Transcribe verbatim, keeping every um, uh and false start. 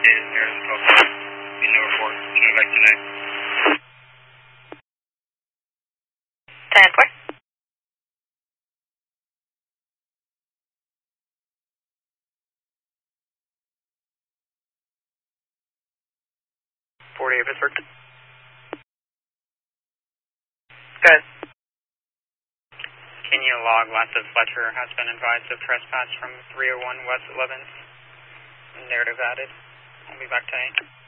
ten four. forty-eight Pittsburgh. Good. Can you log west of Fletcher has been advised of trespass from three oh one West eleventh? Narrative added. I'll be back to eight.